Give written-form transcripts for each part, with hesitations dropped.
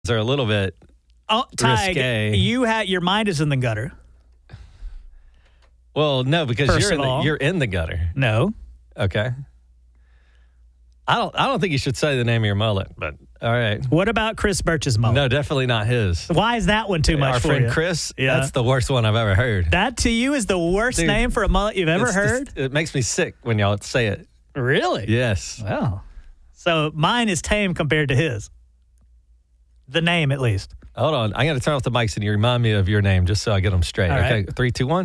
are a little bit risque. Your mind is in the gutter. Well, no, because you're in the gutter. No. Okay. I don't think you should say the name of your mullet, but all right. What about Chris Birch's mullet? No, definitely not his. Why is that one too much Our for friend you? Chris, that's the worst one I've ever heard. That to you is the worst name for a mullet you've ever heard? It makes me sick when y'all say it. Really? Yes. Wow. So mine is tame compared to his. The name, at least. Hold on. I'm going to turn off the mics and you remind me of your name just so I get them straight. All okay. right. 3, 2, 1.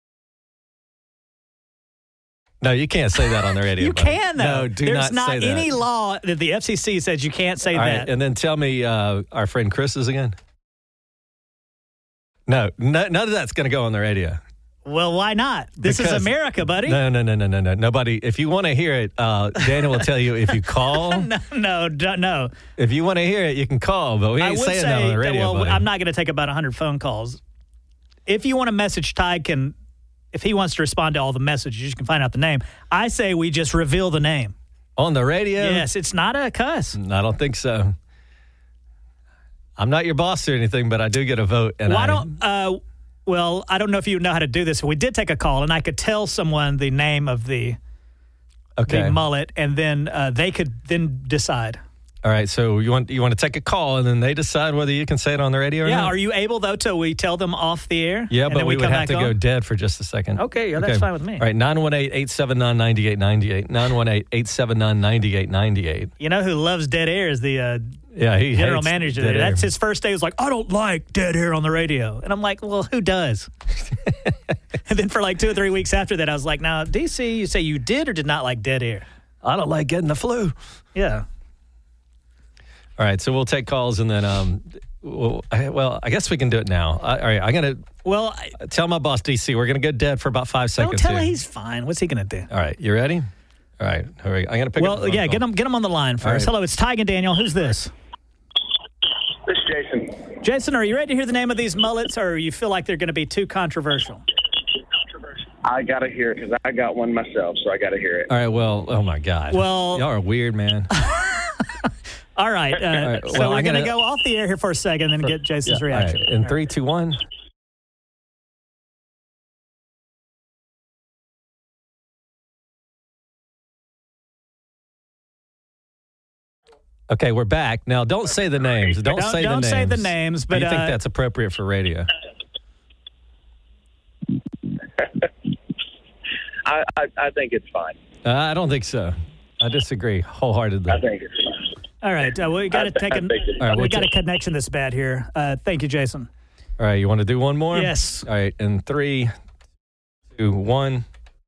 No, you can't say that on the radio. You can, though. No, There's not say that. any law that the FCC says you can't say All that. right, and then tell me our friend Chris's again. No, none of that's going to go on the radio. Well, why not? This is America, buddy. No. Nobody. If you want to hear it, Daniel will tell you if you call. No. If you want to hear it, you can call, but we ain't saying that on the radio. Well, I'm not going to take about 100 phone calls. If you want to message Ty, if he wants to respond to all the messages, you can find out the name. I say we just reveal the name. On the radio? Yes, it's not a cuss. I don't think so. I'm not your boss or anything, but I do get a vote. And Well, I don't know if you know how to do this. We did take a call, and I could tell someone the name of the mullet, and then they could then decide. All right, so you want to take a call, and then they decide whether you can say it on the radio or not? Yeah, are you able, though, till we tell them off the air? Yeah, but we would have to go dead for just a second. Okay, that's fine with me. All right, 918-879-9898, 918-879-9898. You know who loves dead air is the he general hates manager. dead air. That's his first day. He was like, I don't like dead air on the radio. And I'm like, well, who does? And then for like 2 or 3 weeks after that, I was like, now, DC, you say you did or did not like dead air? I don't like getting the flu. Yeah. All right, so we'll take calls and then, I guess we can do it now. All right, I'm going to tell my boss, DC, we're going to go dead for about 5 seconds. Don't tell him he's fine. What's he going to do? All right, you ready? All right, hurry. I'm going to pick up the phone call. Get him on the line first. Right. Hello, it's Ty and Daniel. Who's this? This is Jason. Jason, are you ready to hear the name of these mullets, or you feel like they're going to be too controversial? I got to hear it because I got one myself, so I got to hear it. All right, well, oh my God. Well, y'all are weird, man. All right. So we're going to go off the air here for a second and then get Jason's reaction. All right. In 3, 2, 1. Okay, we're back. Now, don't say the names. Don't say the names. But do you think that's appropriate for radio? I think it's fine. I don't think so. I disagree wholeheartedly. I think it's fine. All right, we got to take we got a connection that's bad here. Thank you, Jason. All right, you want to do one more? Yes. All right, in 3, 2, 1.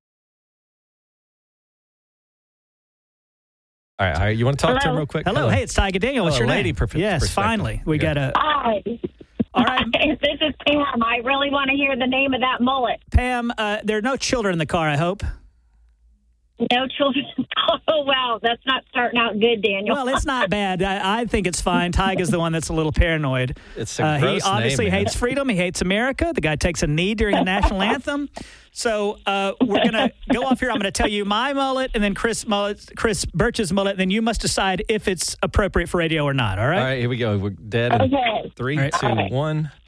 All right, you want to talk to him real quick? Hello. Hey, it's Ty and Daniel. What's your name? Yes, finally. We got a... Hi. All right. This is Pam. I really want to hear the name of that mullet. Pam, there are no children in the car, I hope. No children. Oh, wow. That's not starting out good, Daniel. Well, it's not bad. I think it's fine. Tig is the one that's a little paranoid. It's a gross He obviously name, hates freedom. He hates America. The guy takes a knee during the national anthem. So we're going to go off here. I'm going to tell you my mullet and then Chris Birch's mullet. And then you must decide if it's appropriate for radio or not. All right? All right, here we go. We're dead. Okay. 3, 2, 1.